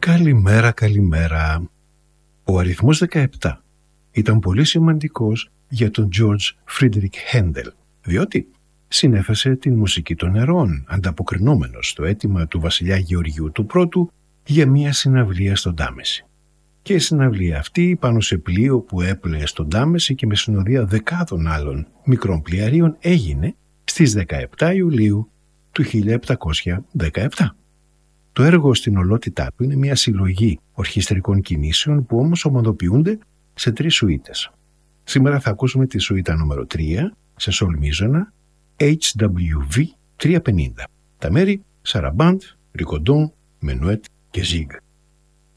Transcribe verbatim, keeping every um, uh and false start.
Καλημέρα, καλημέρα. Ο αριθμός δεκαεπτά ήταν πολύ σημαντικός για τον George Friedrich Händel, διότι συνέφερε την μουσική των νερών, ανταποκρινόμενος στο αίτημα του βασιλιά Γεωργίου του Πρώτου για μια συναυλία στον Τάμεση. Και η συναυλία αυτή, πάνω σε πλοίο που έπλεε στον Τάμεση και με συνοδεία δεκάδων άλλων μικρών πλοιαρίων, έγινε στις δεκαεπτά Ιουλίου του χίλια επτακόσια δεκαεπτά. Το έργο στην ολότητά του είναι μια συλλογή ορχιστρικών κινήσεων που όμως ομαδοποιούνται σε τρεις σουίτες. Σήμερα θα ακούσουμε τη σουίτα νούμερο τρία σε σολ μίζωνα έιτς ντάμπλιου βι τριακόσια πενήντα. Τα μέρη Σαραμπάντ, Ρικοντόν, Μενουέτ και Ζίγκ.